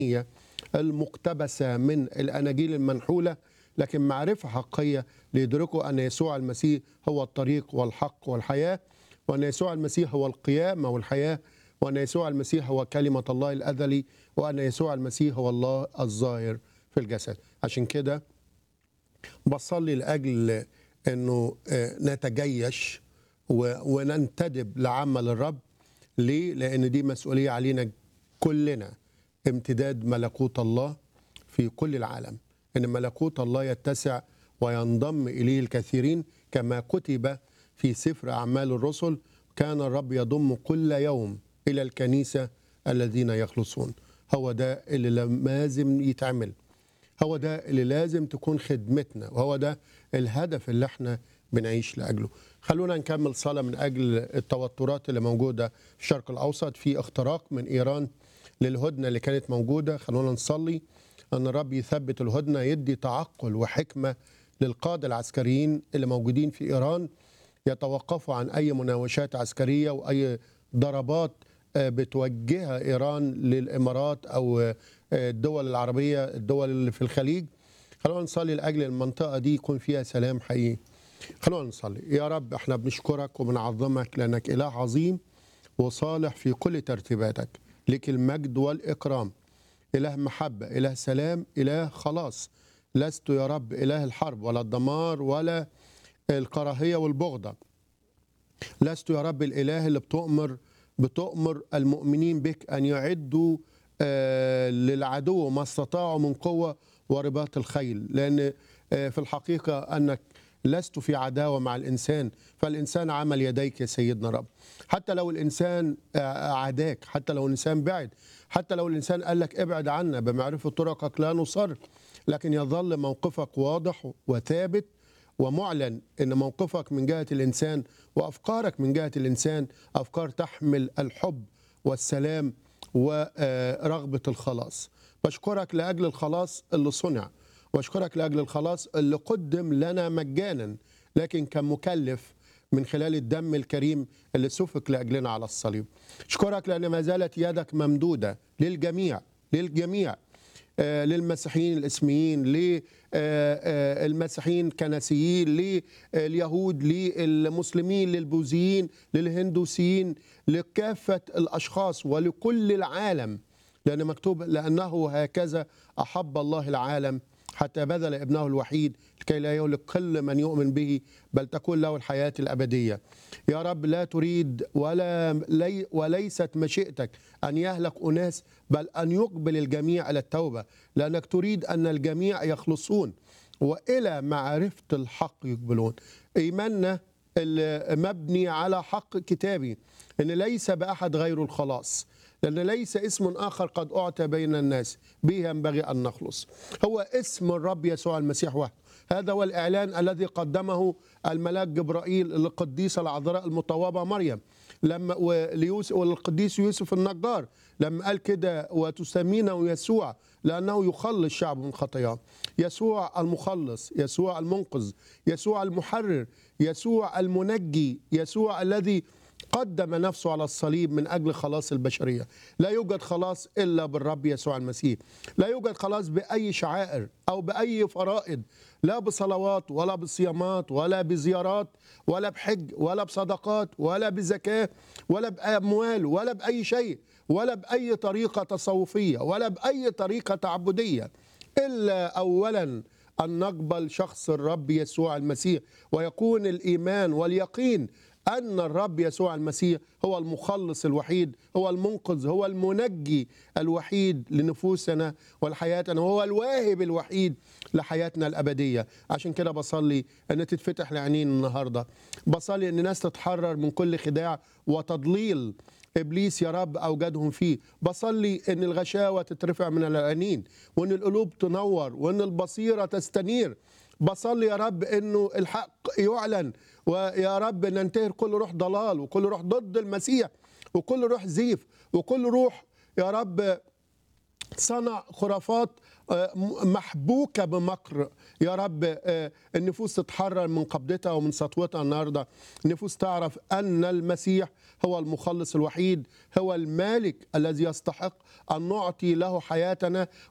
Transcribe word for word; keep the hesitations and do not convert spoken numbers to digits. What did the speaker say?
المقتبسة من الأناجيل المنحولة، لكن معرفة حقيقية ليدركوا أن يسوع المسيح هو الطريق والحق والحياة، وأن يسوع المسيح هو القيامة والحياة، وأن يسوع المسيح هو كلمة الله الأزلي، وأن يسوع المسيح هو الله الظاهر في الجسد. عشان كده بصلي لأجل أنه نتجيش وننتدب لعمل الرب. ليه؟ لأن دي مسؤولية علينا كلنا، امتداد ملكوت الله في كل العالم، إن ملكوت الله يتسع وينضم إليه الكثيرين، كما كتب في سفر أعمال الرسل: كان الرب يضم كل يوم إلى الكنيسة الذين يخلصون. هو ده اللي لازم يتعمل، هو ده اللي لازم تكون خدمتنا، وهو ده الهدف اللي احنا بنعيش لأجله. خلونا نكمل صلاة من أجل التوترات اللي موجودة في الشرق الأوسط، في اختراق من إيران للهدنة اللي كانت موجودة. خلونا نصلي أن الرب يثبت الهدنة، يدي تعقل وحكمة للقادة العسكريين اللي موجودين في إيران، يتوقفوا عن أي مناوشات عسكرية وأي ضربات بتوجهها إيران للإمارات أو الدول العربية، الدول اللي في الخليج. خلونا نصلي لأجل المنطقة دي يكون فيها سلام حقيقي. خلونا نصلي. يا رب احنا بنشكرك وبنعظمك لأنك إله عظيم وصالح في كل ترتيباتك، لك المجد والإكرام. إله محبة، إله سلام، إله خلاص. لست يا رب إله الحرب ولا الدمار ولا الكراهية والبغضة. لست يا رب الإله اللي بتؤمر بتؤمر المؤمنين بك أن يعدوا آه للعدو ما استطاعوا من قوة ورباط الخيل، لأن آه في الحقيقة أنك لست في عداوة مع الإنسان، فالإنسان عمل يديك يا سيدنا رب. حتى لو الإنسان عداك، حتى لو الإنسان بعد، حتى لو الإنسان قال لك ابعد عنا، بمعرفة طرقك لا نصر، لكن يظل موقفك واضح وثابت ومعلن، إن موقفك من جهة الإنسان وأفكارك من جهة الإنسان أفكار تحمل الحب والسلام ورغبة الخلاص. بشكرك لأجل الخلاص اللي صنع، واشكرك لاجل الخلاص اللي قدم لنا مجانا، لكن كان مكلف من خلال الدم الكريم اللي سفك لاجلنا على الصليب. اشكرك لان ما زالت يدك ممدوده للجميع للجميع آه للمسيحيين الاسميين، للمسيحيين كنسيين، لليهود، للمسلمين، للبوذيين، للهندوسيين، لكافه الاشخاص ولكل العالم، لان مكتوب لانه هكذا احب الله العالم حتى بذل ابنه الوحيد لكي لا يهلك كل من يؤمن به، بل تكون له الحياة الأبدية. يا رب لا تريد ولا لي وليست مشيئتك أن يهلك أناس، بل أن يقبل الجميع على التوبة، لأنك تريد أن الجميع يخلصون وإلى معرفة الحق يقبلون. إيماننا مبني على حق كتابي، إن ليس بأحد غير الخلاص، لأن ليس اسم آخر قد أعطى بين الناس به ينبغي أن نخلص، هو اسم الرب يسوع المسيح وحده. هذا هو الإعلان الذي قدمه الملاك جبرائيل للقديسة العذراء المطوبة مريم لما والقديس يوسف النجار، لما قال كده: وتسمينه يسوع لأنه يخلص شعب من خطاياه. يسوع المخلص، يسوع المنقذ، يسوع المحرر، يسوع المنجي، يسوع الذي قدم نفسه على الصليب من أجل خلاص البشرية. لا يوجد خلاص إلا بالرب يسوع المسيح. لا يوجد خلاص بأي شعائر أو بأي فرائض، لا بصلوات ولا بصيامات ولا بزيارات ولا بحج ولا بصدقات ولا بزكاة ولا بأموال ولا بأي شيء ولا بأي طريقة تصوفية ولا بأي طريقة تعبدية، إلا أولا أن نقبل شخص الرب يسوع المسيح، ويكون الإيمان واليقين أن الرب يسوع المسيح هو المخلص الوحيد، هو المنقذ، هو المنجي الوحيد لنفوسنا ولحياتنا، وهو الواهب الوحيد لحياتنا الأبدية. عشان كده بصلي أن تتفتح العينين النهاردة، بصلي أن الناس تتحرر من كل خداع وتضليل إبليس يا رب أوجدهم فيه. بصلي أن الغشاوة تترفع من العينين، وأن القلوب تنور، وأن البصيرة تستنير. بصلي يا رب أنه الحق يعلن، ويا رب ننتهر كل روح ضلال وكل روح ضد المسيح وكل روح زيف وكل روح يا رب صنع خرافات آه، م- محبوكة بمكر. يا رب آه، النفوس تتحرر من قبضتها ومن سطوتها النهاردة. النفوس تعرف أن المسيح هو المخلص الوحيد، هو المالك الذي يستحق أن نعطي له حياتنا